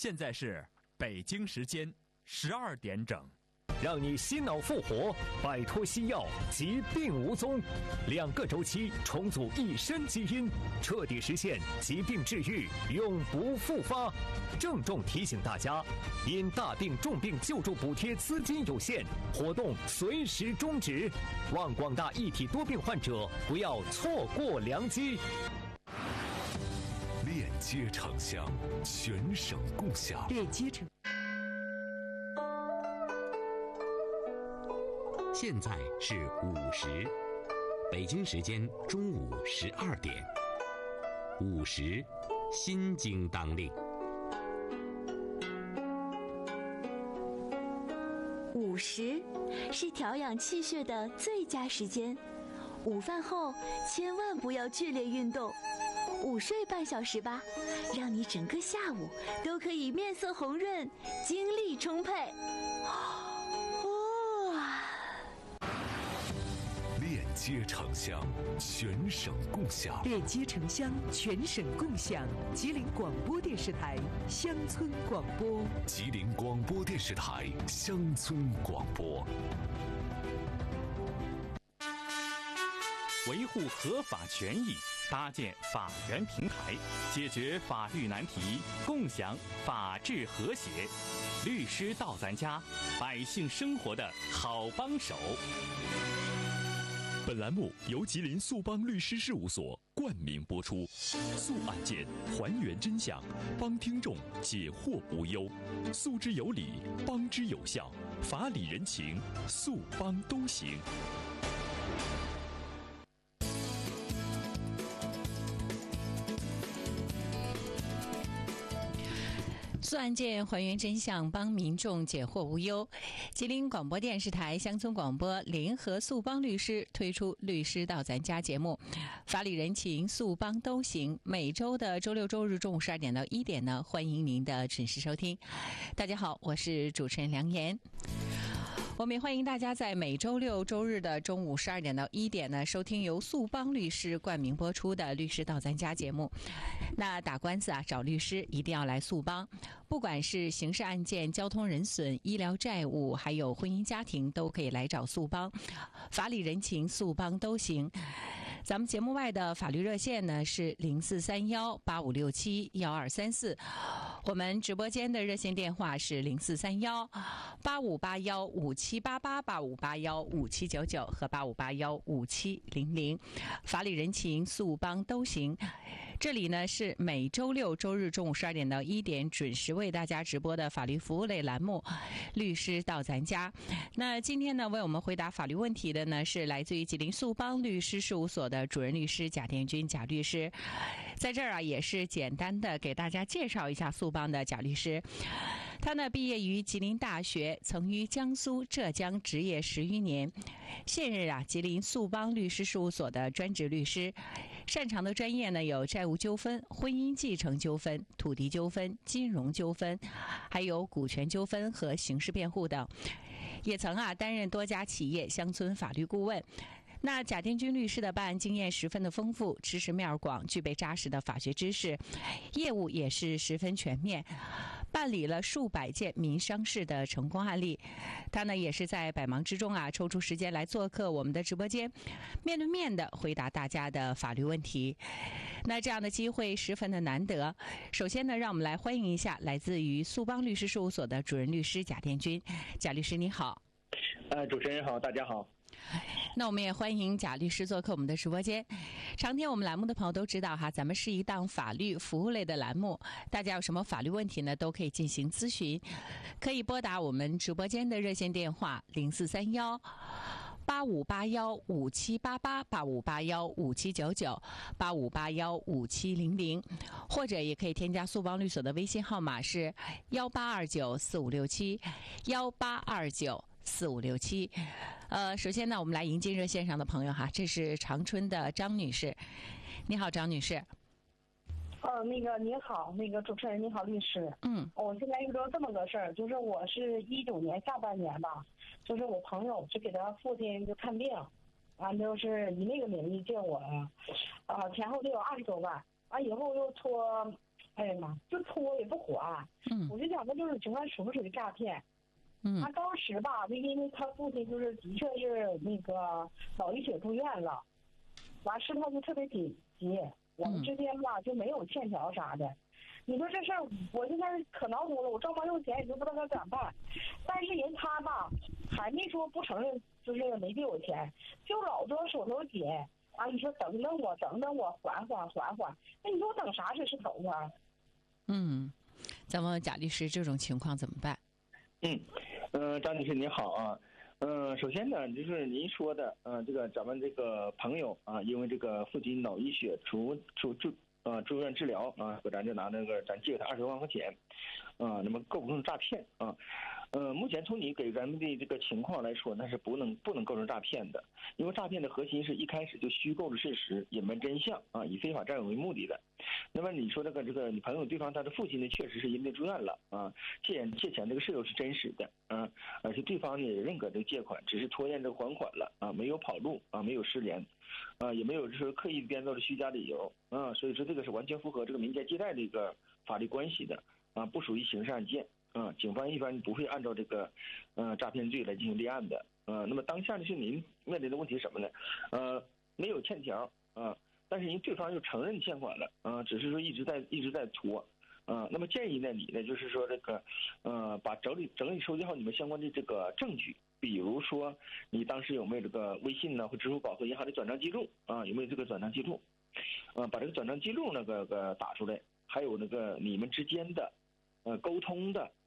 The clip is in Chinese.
现在是北京时间12点整， 让你心脑复活，摆脱西药，疾病无踪。2个周期重组一身基因，彻底实现疾病治愈，永不复发。郑重提醒大家，因大病重病救助补贴资金有限，活动随时终止。望广大一体多病患者不要错过良机。 链接城乡，全省共享。 链接城。 现在是午时，北京时间中午12点。午时，心经当令。 午时是调养气血的最佳时间，午饭后千万不要剧烈运动，午睡半小时吧，让你整个下午都可以面色红润，精力充沛。 链接城乡，全省共享。 链接城乡，全省共享。吉林广播电视台乡村广播。 吉林广播电视台乡村广播。 维护合法权益，搭建法源平台，解决法律难题，共享法治和谐。律师到咱家，百姓生活的好帮手。 本栏目由吉林速帮律师事务所冠名播出，速案件还原真相，帮听众解惑无忧，诉之有理，帮之有效，法理人情，速帮都行。 速案件还原真相，帮民众解惑无忧。吉林广播电视台乡村广播联合速帮律师推出律师到咱家节目，法理人情，速帮都行。每周的周六周日中午12点到1点呢，欢迎您的准时收听。大家好，我是主持人梁岩。我们也欢迎大家在每周六周日的中午12点到1点呢，收听由速帮律师冠名播出的律师到咱家节目。那打官司啊，找律师一定要来速帮，不管是刑事案件、交通人损、医疗债务，还有婚姻家庭，都可以来找速帮，法理人情，速帮都行。咱们节目外的法律热线呢是043185671234，我们直播间的热线电话是04318581578885815799和85815700，法理人情，速帮都行。这里呢是每周六周日中午12点到1点准时为大家直播的法律服务类栏目律师到咱家。那今天呢为我们回答法律问题的呢是来自于吉林速帮律师事务所的主任律师贾殿军贾律师。在这儿啊也是简单的给大家介绍一下速帮的贾律师。他呢毕业于吉林大学，曾于江苏浙江执业10余年，现任啊吉林速帮律师事务所的专职律师，擅长的专业呢有债务纠纷、婚姻继承纠纷、土地纠纷、金融纠纷，还有股权纠纷和刑事辩护等，也曾啊担任多家企业乡村法律顾问。那贾殿军律师的办案经验十分的丰富，知识面广，具备扎实的法学知识，业务也是十分全面，办理了数百件民商事的成功案例。他呢也是在百忙之中啊抽出时间来做客我们的直播间，面对面的回答大家的法律问题。那这样的机会十分的难得。首先呢让我们来欢迎一下来自于速帮律师事务所的主任律师贾殿军。贾律师你好。 主持人好，大家好。 那我们也欢迎贾律师做客我们的直播间。常听我们栏目的朋友都知道哈，咱们是一档法律服务类的栏目，大家有什么法律问题呢，都可以进行咨询，可以拨打我们直播间的热线电话0431858157888581579985815700，或者也可以添加速帮律所的微信号码是1829456718294567。首先呢我们来迎接热线上的朋友哈，这是长春的张女士。你好张女士。 你好，主持人你好，律师。我现在遇到这么个事儿，就是我是19年下半年吧，就是我朋友是给他父亲就看病，完就是以那个名义借我，前后得有20多万，完以后又哎呀妈，就拖也不还。我就想这种情况属不属于诈骗？他当时吧，就因为他父亲就是的确是那个脑溢血住院了，完事他就特别紧急，我们之间吧就没有欠条啥的。你说这事儿，我现在可恼火了，我着急用钱，也就不知道该怎么办。但是人他吧，还没说不承认，就是没给我钱，就老说手头紧啊。你说等等我，缓缓。那你说我等啥时是头啊？ 咱们贾律师，这种情况怎么办？ 张女士您好啊。首先呢，就是您说的，这个咱们这个朋友啊，因为这个父亲脑溢血住院治疗啊，说咱就拿那个咱借他20万块钱，那么构不构成诈骗啊？目前从你给咱们的这个情况来说，那是不能构成诈骗的，因为诈骗的核心是一开始就虚构了事实，隐瞒真相啊，以非法占有为目的的。那么你说这个你朋友对方他的父亲呢，确实是因为住院了啊，借钱这个事由是真实的啊，而且对方呢也认可这个借款，只是拖延这个还款了啊，没有跑路啊，没有失联。也没有就是刻意编造的虚假理由啊，所以说这个是完全符合这个民间借贷的一个法律关系的啊，不属于刑事案件啊，警方一般不会按照这个诈骗罪来进行立案的那么当下呢是您面临的问题是什么呢？没有欠条啊，但是对方又承认欠款了啊，只是说一直在拖那么建议呢你呢就是说这个把整理收集好你们相关的这个证据。比如说，你当时有没有这个微信呢，或支付宝和银行的转账记录啊？有没有这个转账记录？把这个转账记录那个打出来，还有那个你们之间的沟通的